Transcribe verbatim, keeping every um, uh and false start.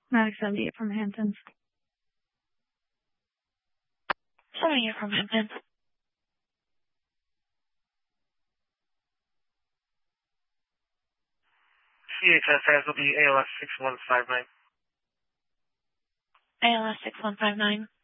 Matic seventy-eight from Hamptons. seventy-eight from Hamptons. C H S has will be A L S six one five nine. A L S six one five nine.